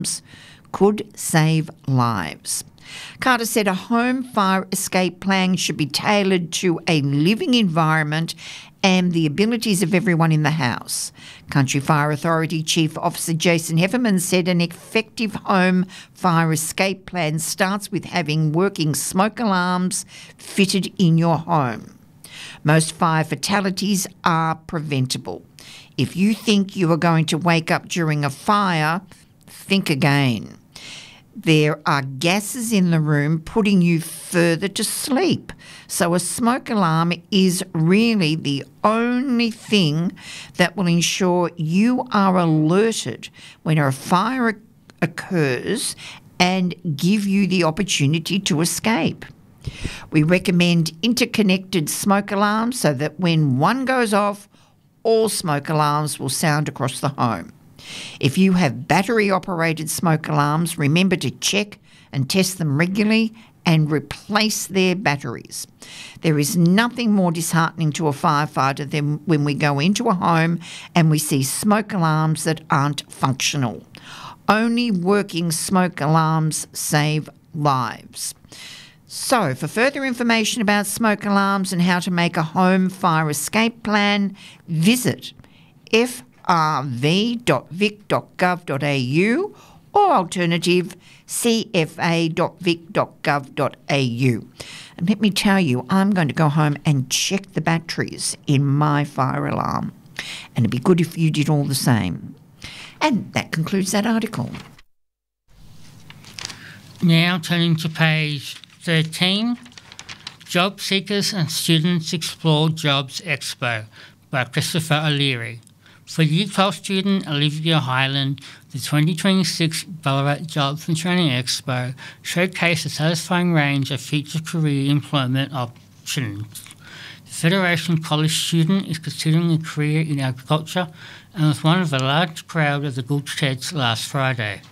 could save lives. Carter said a home fire escape plan should be tailored to a living environment and the abilities of everyone in the house. Country Fire Authority Chief Officer Jason Hefferman said an effective home fire escape plan starts with having working smoke alarms fitted in your home. Most fire fatalities are preventable. If you think you are going to wake up during a fire, think again. There are gases in the room putting you further to sleep. So a smoke alarm is really the only thing that will ensure you are alerted when a fire occurs and give you the opportunity to escape. We recommend interconnected smoke alarms so that when one goes off, all smoke alarms will sound across the home. If you have battery-operated smoke alarms, remember to check and test them regularly and replace their batteries. There is nothing more disheartening to a firefighter than when we go into a home and we see smoke alarms that aren't functional. Only working smoke alarms save lives. So, for further information about smoke alarms and how to make a home fire escape plan, visit frv.vic.gov.au or alternative cfa.vic.gov.au. And let me tell you, I'm going to go home and check the batteries in my fire alarm. And it'd be good if you did all the same. And that concludes that article. Now turning to page 13, Job Seekers and Students Explore Jobs Expo by Christopher O'Leary. For Year 12 student Olivia Highland, the 2026 Ballarat Jobs and Training Expo showcased a satisfying range of future career employment options. The Federation College student is considering a career in agriculture and was one of a large crowd at the Goods Sheds last Friday.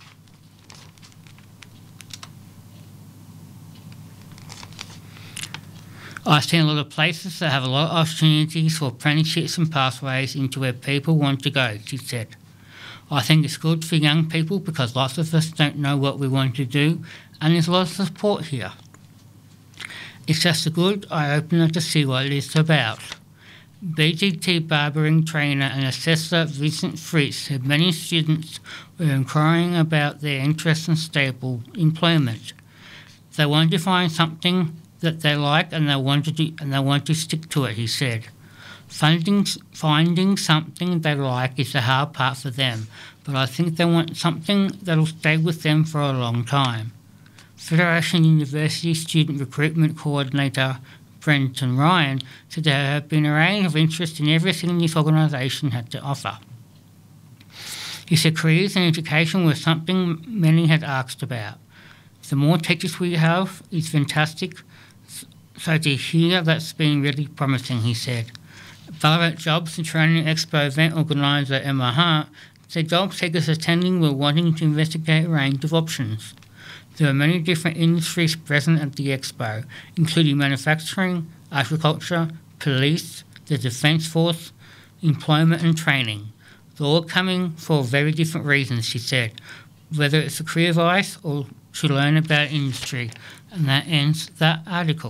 I've seen a lot of places that have a lot of opportunities for apprenticeships and pathways into where people want to go, she said. I think it's good for young people because lots of us don't know what we want to do and there's a lot of support here. It's just a good eye-opener to see what it's about. BGT barbering trainer and assessor Vincent Fritz said many students were inquiring about their interest in stable employment. They want to find something that they like and they want to stick to it, he said. Finding something they like is the hard part for them, but I think they want something that will stay with them for a long time. Federation University Student Recruitment Coordinator Brenton Ryan said there have been a range of interest in everything this organisation had to offer. He said careers and education were something many had asked about. The more teachers we have is fantastic, so to hear that's been really promising, he said. Ballarat Jobs and Training Expo event organiser Emma Hart said job seekers attending were wanting to investigate a range of options. There are many different industries present at the expo, including manufacturing, agriculture, police, the Defence Force, employment and training. They're all coming for very different reasons, she said, whether it's for career advice or to learn about industry. And that ends that article.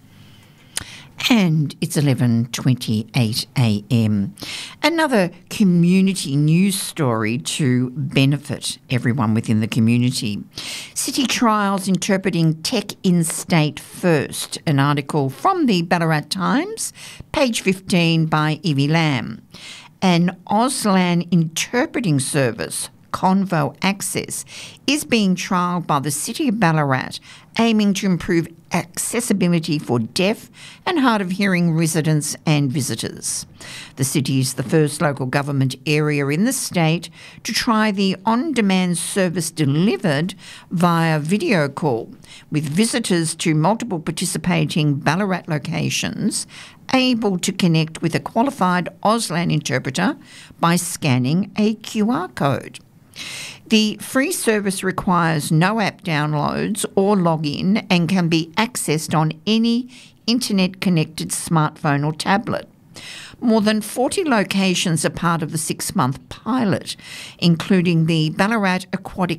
And it's 11:28 a.m. Another community news story to benefit everyone within the community. City trials interpreting tech in state first. An article from the Ballarat Times, page 15 by Evie Lamb. An Auslan interpreting service, Convo Access, is being trialled by the City of Ballarat, aiming to improve accessibility for deaf and hard of hearing residents and visitors. The city is the first local government area in the state to try the on-demand service delivered via video call, with visitors to multiple participating Ballarat locations able to connect with a qualified Auslan interpreter by scanning a QR code. The free service requires no app downloads or login and can be accessed on any internet-connected smartphone or tablet. More than 40 locations are part of the 6-month pilot, including the Ballarat Aquatic